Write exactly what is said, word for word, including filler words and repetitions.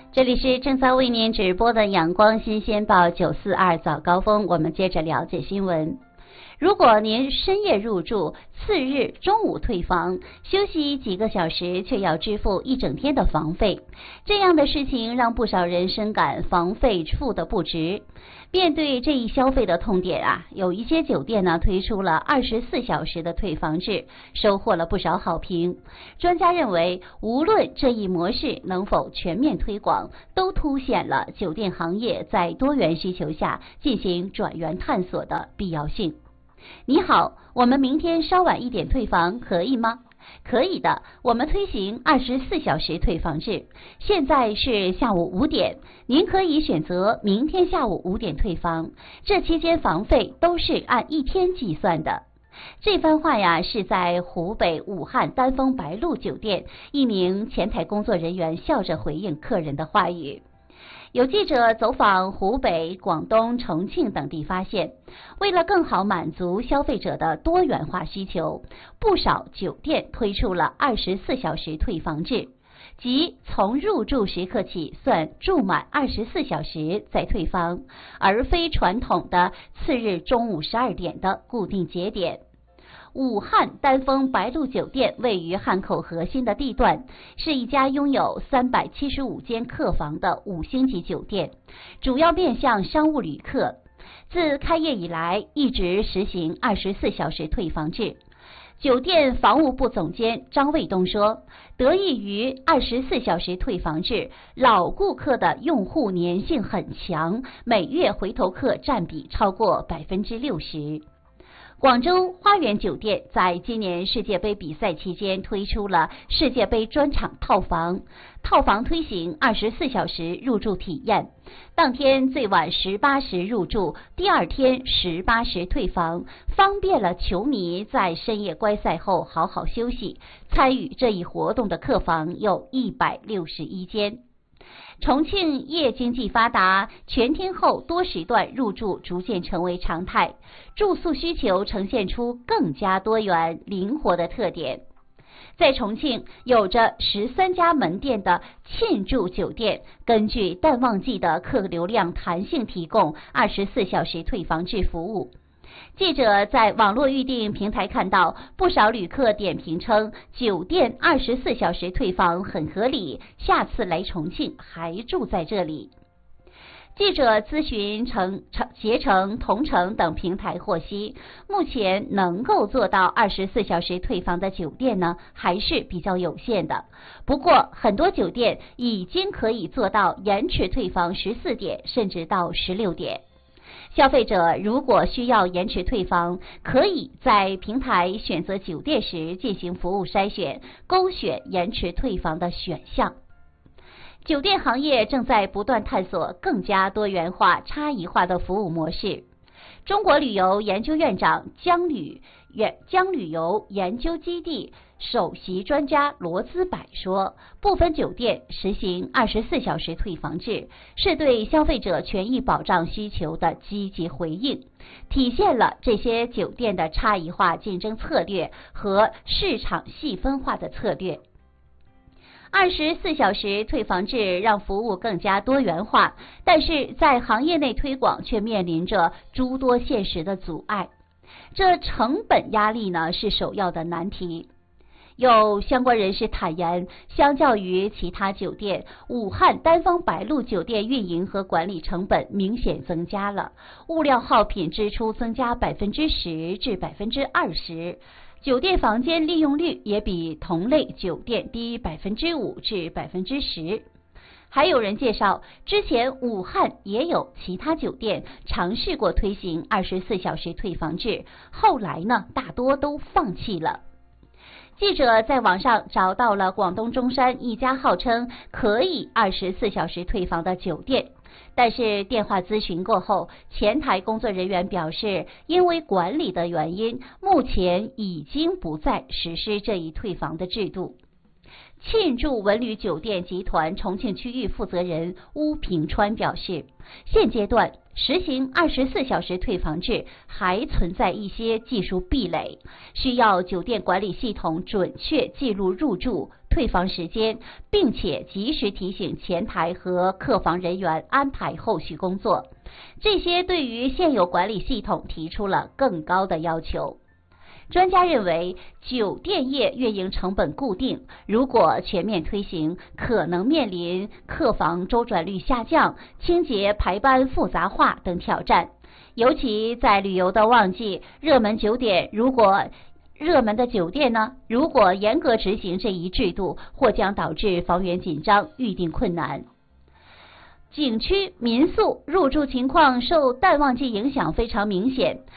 这里是正在为您直播的阳光新鲜报九四二早高峰，我们接着了解新闻。如果您深夜入住，次日中午退房，休息几个小时却要支付一整天的房费，这样的事情让不少人深感房费付得不值。面对这一消费的痛点啊，有一些酒店呢推出了二十四小时的退房制，收获了不少好评。专家认为，无论这一模式能否全面推广，都凸显了酒店行业在多元需求下进行转源探索的必要性。你好，我们明天稍晚一点退房可以吗？可以的，我们推行二十四小时退房制，现在是下午五点，您可以选择明天下午五点退房，这期间房费都是按一天计算的。这番话呀，是在湖北武汉丹枫白鹿酒店一名前台工作人员笑着回应客人的话语。有记者走访湖北、广东、重庆等地发现，为了更好满足消费者的多元化需求，不少酒店推出了二十四小时退房制，即从入住时刻起算住满二十四小时再退房，而非传统的次日中午十二点的固定节点。武汉丹枫白鹿酒店位于汉口核心的地段，是一家拥有三百七十五间客房的五星级酒店，主要面向商务旅客。自开业以来，一直实行二十四小时退房制。酒店房务部总监张卫东说，得益于二十四小时退房制，老顾客的用户粘性很强，每月回头客占比超过百分之六十。广州花园酒店在今年世界杯比赛期间推出了世界杯专场套房，套房推行二十四小时入住体验，当天最晚十八时入住，第二天十八时退房，方便了球迷在深夜观赛后好好休息。参与这一活动的客房有一百六十一间。重庆夜经济发达，全天候多时段入住逐渐成为常态，住宿需求呈现出更加多元灵活的特点。在重庆有着十三家门店的沁住酒店，根据淡旺季的客流量弹性提供二十四小时退房制服务。记者在网络预订平台看到，不少旅客点评称，酒店二十四小时退房很合理，下次来重庆还住在这里。记者咨询成携程、同程等平台获悉，目前能够做到二十四小时退房的酒店呢，还是比较有限的。不过，很多酒店已经可以做到延迟退房十四点，甚至到十六点。消费者如果需要延迟退房，可以在平台选择酒店时进行服务筛选，勾选延迟退房的选项。酒店行业正在不断探索更加多元化、差异化的服务模式。中国旅游研究院长江旅江旅游研究基地首席专家罗资柏说，部分酒店实行二十四小时退房制，是对消费者权益保障需求的积极回应，体现了这些酒店的差异化竞争策略和市场细分化的策略。二十四小时退房制让服务更加多元化，但是在行业内推广却面临着诸多现实的阻碍。这成本压力呢是首要的难题。有相关人士坦言，相较于其他酒店，武汉丹枫白鹿酒店运营和管理成本明显增加了，物料耗品支出增加百分之十至百分之二十。酒店房间利用率也比同类酒店低百分之五至百分之十。还有人介绍，之前武汉也有其他酒店尝试过推行二十四小时退房制，后来呢，大多都放弃了。记者在网上找到了广东中山一家号称可以二十四小时退房的酒店，但是电话咨询过后，前台工作人员表示，因为管理的原因，目前已经不再实施这一退房的制度。沁住文旅酒店集团重庆区域负责人邬平川表示，现阶段实行二十四小时退房制还存在一些技术壁垒，需要酒店管理系统准确记录入住、退退房时间，并且及时提醒前台和客房人员安排后续工作。这些对于现有管理系统提出了更高的要求。专家认为，酒店业运营成本固定，如果全面推行，可能面临客房周转率下降、清洁排班复杂化等挑战。尤其在旅游的旺季，热门酒店如果热门的酒店呢，如果严格执行这一制度，或将导致房源紧张、预订困难。景区民宿入住情况受淡旺季影响非常明显，